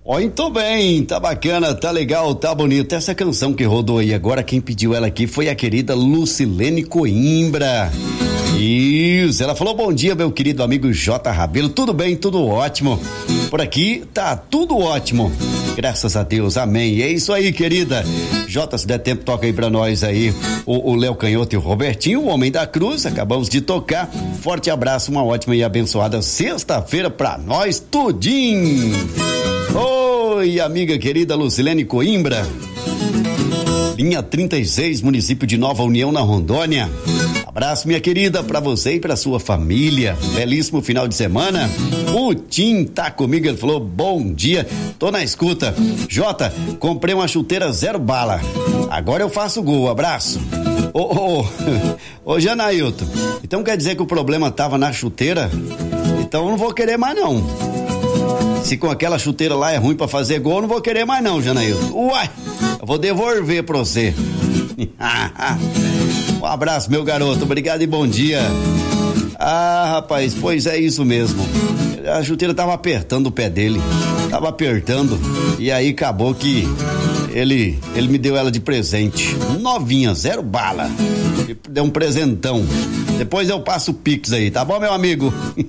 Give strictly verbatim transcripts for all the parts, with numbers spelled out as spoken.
Muito bem, tá bacana, tá legal, tá bonito. Essa canção que rodou aí agora, quem pediu ela aqui foi a querida Lucilene Coimbra. Isso, ela falou: bom dia, meu querido amigo J. Rabelo, tudo bem, tudo ótimo. Por aqui tá tudo ótimo, graças a Deus, amém. E é isso aí, querida. Jota, se der tempo, toca aí pra nós aí o Léo Canhoto e o Robertinho, o Homem da Cruz, acabamos de tocar. Forte abraço, uma ótima e abençoada sexta-feira pra nós tudinho. Oi, amiga querida Lucilene Coimbra, linha trinta e seis, município de Nova União, na Rondônia. Abraço, minha querida, pra você e pra sua família. Belíssimo final de semana. O Tim tá comigo, ele falou: bom dia, tô na escuta. Jota, comprei uma chuteira zero bala, agora eu faço gol, abraço. Ô, ô, ô, ô Janailton, então quer dizer que o problema tava na chuteira? Então eu não vou querer mais não. Se com aquela chuteira lá é ruim pra fazer gol, eu não vou querer mais não, Janailton. Uai, eu vou devolver pra você. Um abraço, meu garoto, obrigado e bom dia. Ah, rapaz, pois é isso mesmo. A chuteira tava apertando o pé dele, tava apertando, e aí acabou que ele, ele me deu ela de presente, novinha, zero bala, deu um presentão. Depois eu passo o Pix aí, tá bom, meu amigo?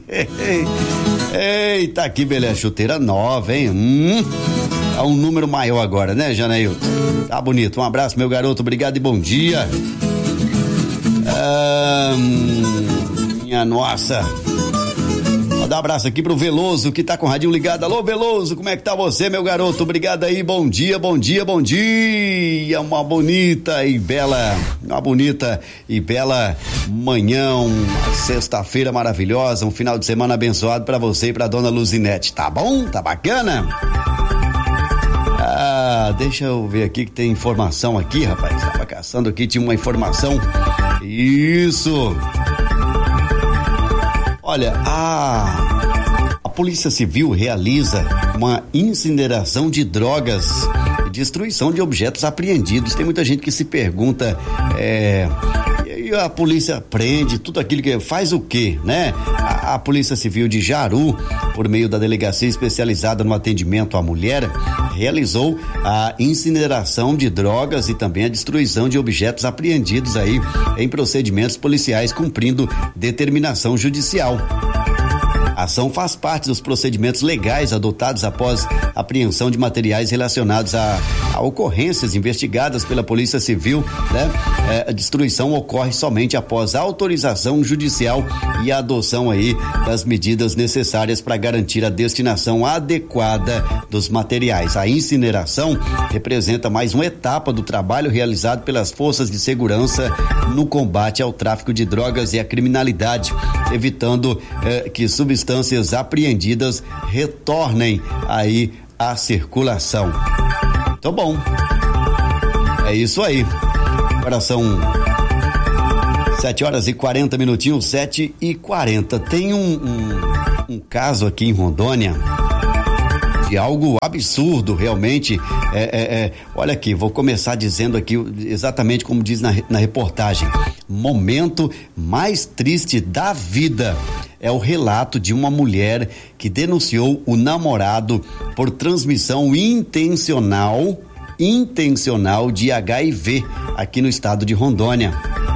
Eita, que beleza, chuteira nova, hein? Hum, é um número maior agora, né, Janailton? Tá bonito, um abraço, meu garoto, obrigado e bom dia. Ah, minha nossa. Vou dar um abraço aqui pro Veloso, que tá com o radinho ligado. Alô, Veloso, como é que tá você, meu garoto? Obrigado aí, bom dia, bom dia, bom dia. Uma bonita e bela, uma bonita e bela manhã, uma sexta-feira maravilhosa, um final de semana abençoado pra você e pra dona Luzinete, tá bom? Tá bacana? Ah, deixa eu ver aqui que tem informação aqui, rapaz. Tava caçando aqui, tinha uma informação. Isso. Olha, a, a Polícia Civil realiza uma incineração de drogas e destruição de objetos apreendidos. Tem muita gente que se pergunta, é, e a polícia prende tudo aquilo que faz o quê, né? A, a Polícia Civil de Jaru, por meio da Delegacia Especializada no Atendimento à Mulher, realizou a incineração de drogas e também a destruição de objetos apreendidos aí em procedimentos policiais, cumprindo determinação judicial. A ação faz parte dos procedimentos legais adotados após apreensão de materiais relacionados a, a ocorrências investigadas pela Polícia Civil, né? É, a destruição ocorre somente após a autorização judicial e a adoção aí das medidas necessárias para garantir a destinação adequada dos materiais. A incineração representa mais uma etapa do trabalho realizado pelas forças de segurança no combate ao tráfico de drogas e à criminalidade, evitando eh, que substâncias apreendidas retornem aí à circulação. Tá bom. É isso aí. Agora são sete horas e quarenta minutinhos, sete e quarenta. Tem um, um, um caso aqui em Rondônia de algo absurdo, realmente. É, é, é, olha aqui, vou começar dizendo aqui exatamente como diz na, na reportagem. Momento mais triste da vida é o relato de uma mulher que denunciou o namorado por transmissão intencional, intencional de H I V aqui no estado de Rondônia.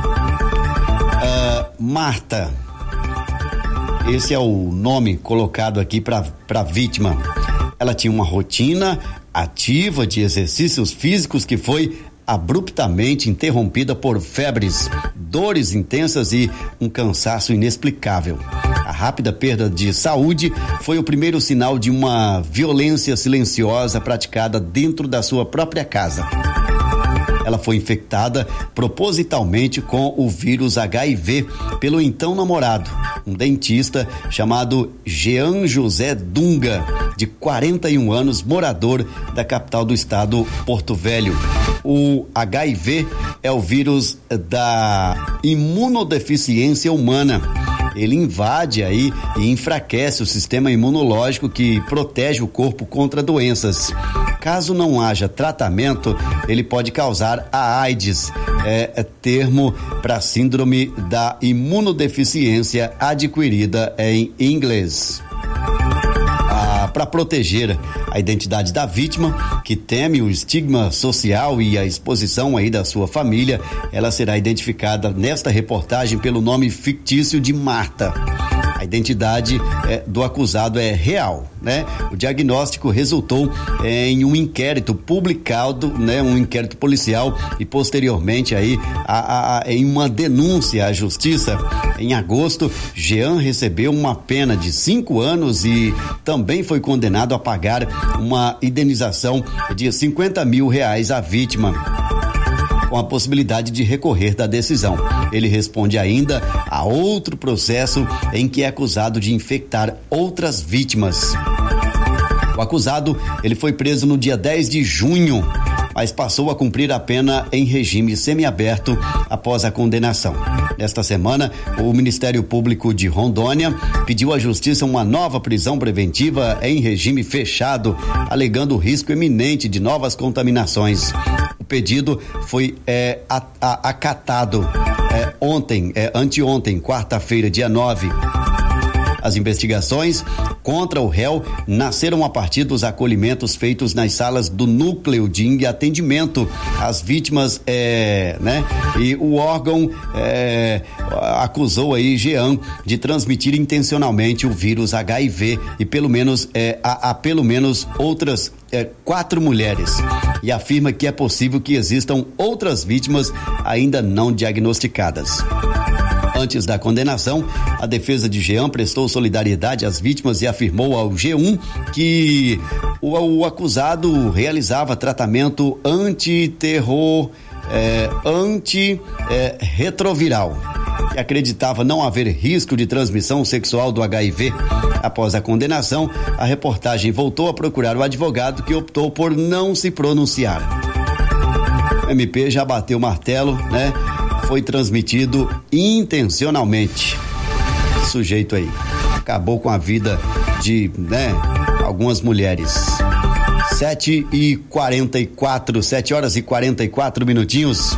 Uh, Marta, esse é o nome colocado aqui para para vítima. Ela tinha uma rotina ativa de exercícios físicos que foi abruptamente interrompida por febres, dores intensas e um cansaço inexplicável. A rápida perda de saúde foi o primeiro sinal de uma violência silenciosa praticada dentro da sua própria casa. Ela foi infectada propositalmente com o vírus H I V pelo então namorado, um dentista chamado Jean José Dunga, de quarenta e um anos, morador da capital do estado, Porto Velho. O H I V é o vírus da imunodeficiência humana. Ele invade aí e enfraquece o sistema imunológico que protege o corpo contra doenças. Caso não haja tratamento, ele pode causar a AIDS, é, é termo para síndrome da imunodeficiência adquirida em inglês. A para proteger a identidade da vítima, que teme o estigma social e a exposição aí da sua família, ela será identificada nesta reportagem pelo nome fictício de Marta. A identidade é, do acusado é real, né? O diagnóstico resultou é, em um inquérito publicado, né? Um inquérito policial e posteriormente aí a, a, em uma denúncia à justiça. Em agosto, Jean recebeu uma pena de cinco anos e também foi condenado a pagar uma indenização de cinquenta mil reais à vítima, com a possibilidade de recorrer da decisão. Ele responde ainda a outro processo em que é acusado de infectar outras vítimas. O acusado, ele foi preso no dia dez de junho, mas passou a cumprir a pena em regime semiaberto após a condenação. Nesta semana, o Ministério Público de Rondônia pediu à Justiça uma nova prisão preventiva em regime fechado, alegando o risco iminente de novas contaminações. O pedido foi é, a, a, acatado é, ontem, é, anteontem, quarta-feira, dia nove. As investigações contra o réu nasceram a partir dos acolhimentos feitos nas salas do núcleo de atendimento às vítimas, é, né? E o órgão é, acusou aí Jean de transmitir intencionalmente o vírus H I V e pelo menos é, a, a pelo menos outras é, quatro mulheres, e afirma que é possível que existam outras vítimas ainda não diagnosticadas. Antes da condenação, a defesa de Jean prestou solidariedade às vítimas e afirmou ao G um que o, o acusado realizava tratamento antiterror, é, anti-retroviral, é, e acreditava não haver risco de transmissão sexual do H I V. Após a condenação, a reportagem voltou a procurar o advogado, que optou por não se pronunciar. O M P já bateu o martelo, né? Foi transmitido intencionalmente. Esse sujeito aí acabou com a vida de, né, algumas mulheres. Sete e quarenta e quatro, sete horas e quarenta e quatro minutinhos.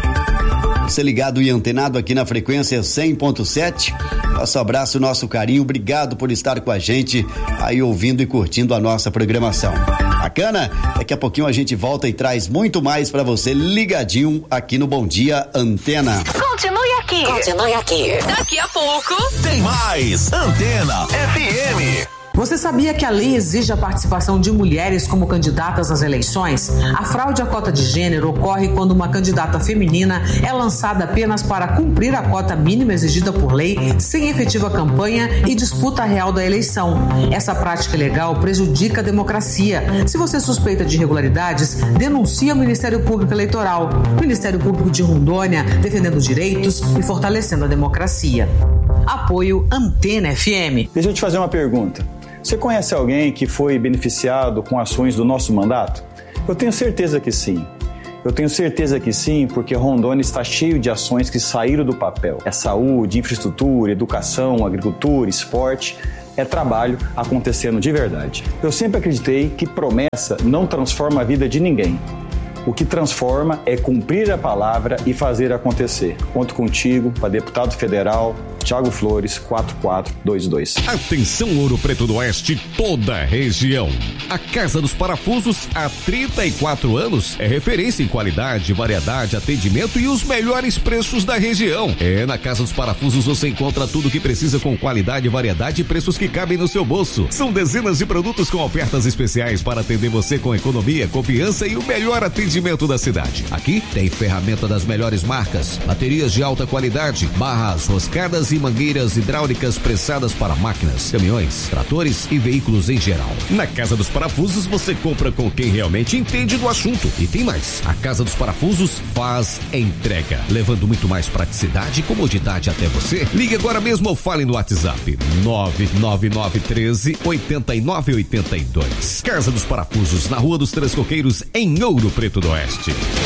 Você ligado e antenado aqui na frequência cem ponto sete. Nosso abraço, nosso carinho, obrigado por estar com a gente aí ouvindo e curtindo a nossa programação. Bacana? Daqui a pouquinho a gente volta e traz muito mais pra você ligadinho aqui no Bom Dia Antena. Continue aqui. Continue aqui. Daqui a pouco tem mais Antena F M. Você sabia que a lei exige a participação de mulheres como candidatas às eleições? A fraude à cota de gênero ocorre quando uma candidata feminina é lançada apenas para cumprir a cota mínima exigida por lei, sem efetiva campanha e disputa real da eleição. Essa prática legal prejudica a democracia. Se você suspeita de irregularidades, denuncie ao Ministério Público Eleitoral. Ministério Público de Rondônia, defendendo direitos e fortalecendo a democracia. Apoio Antena F M. Deixa eu te fazer uma pergunta. Você conhece alguém que foi beneficiado com ações do nosso mandato? Eu tenho certeza que sim. Eu tenho certeza que sim, porque Rondônia está cheio de ações que saíram do papel. É saúde, infraestrutura, educação, agricultura, esporte. É trabalho acontecendo de verdade. Eu sempre acreditei que promessa não transforma a vida de ninguém. O que transforma é cumprir a palavra e fazer acontecer. Conto contigo para deputado federal, Thiago Flores, quatro quatro dois dois. Atenção, Ouro Preto do Oeste, toda a região. A Casa dos Parafusos, há trinta e quatro anos, é referência em qualidade, variedade, atendimento e os melhores preços da região. É, na Casa dos Parafusos você encontra tudo o que precisa com qualidade, variedade e preços que cabem no seu bolso. São dezenas de produtos com ofertas especiais para atender você com economia, confiança e o melhor atendimento da cidade. Aqui tem ferramenta das melhores marcas, baterias de alta qualidade, barras, roscadas e mangueiras hidráulicas pressadas para máquinas, caminhões, tratores e veículos em geral. Na Casa dos Parafusos você compra com quem realmente entende do assunto. E tem mais, a Casa dos Parafusos faz entrega, levando muito mais praticidade e comodidade até você. Ligue agora mesmo ou fale no WhatsApp nove nove nove um três oito nove oito dois. Casa dos Parafusos, na Rua dos Três Coqueiros, em Ouro Preto do Oeste.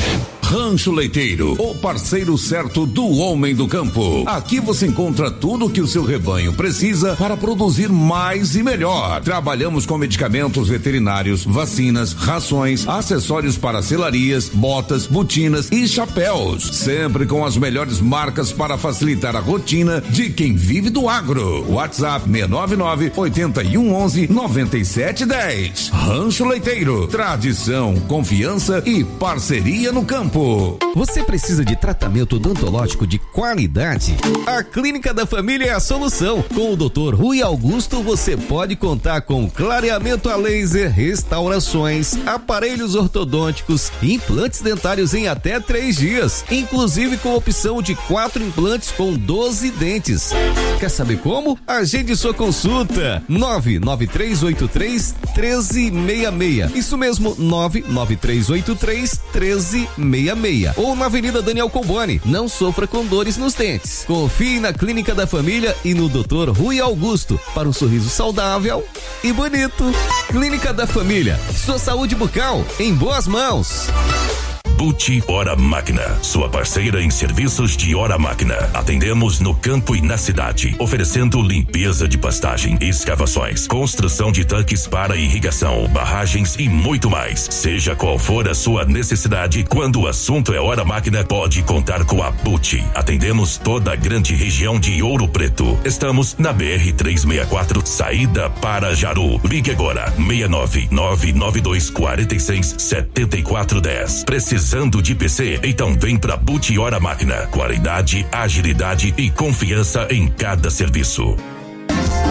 Rancho Leiteiro, o parceiro certo do homem do campo. Aqui você encontra tudo o que o seu rebanho precisa para produzir mais e melhor. Trabalhamos com medicamentos veterinários, vacinas, rações, acessórios para selarias, botas, botinas e chapéus. Sempre com as melhores marcas para facilitar a rotina de quem vive do agro. WhatsApp seis nove nove, oito um um um, nove sete um zero. Rancho Leiteiro, tradição, confiança e parceria no campo. Você precisa de tratamento odontológico de qualidade? A Clínica da Família é a solução. Com o doutor Rui Augusto, você pode contar com clareamento a laser, restaurações, aparelhos ortodônticos, implantes dentários em até três dias, inclusive com opção de quatro implantes com doze dentes. Quer saber como? Agende sua consulta. nove nove três oito três, um três seis seis. Isso mesmo, nove nove três oito três, um três seis seis. Ou na Avenida Daniel Comboni. Não sofra com dores nos dentes. Confie na Clínica da Família e no doutor Rui Augusto para um sorriso saudável e bonito. Clínica da Família. Sua saúde bucal em boas mãos. Buti Hora Máquina, sua parceira em serviços de hora máquina. Atendemos no campo e na cidade, oferecendo limpeza de pastagem, escavações, construção de tanques para irrigação, barragens e muito mais. Seja qual for a sua necessidade, quando o assunto é hora máquina, pode contar com a Buti. Atendemos toda a grande região de Ouro Preto. Estamos na B R trezentos e sessenta e quatro, saída para Jaru. Ligue agora, seis nove nove nove dois quatro seis sete quatro um zero. Precisamos Precisando de P C? Então vem pra Buti Hora Máquina. Qualidade, agilidade e confiança em cada serviço.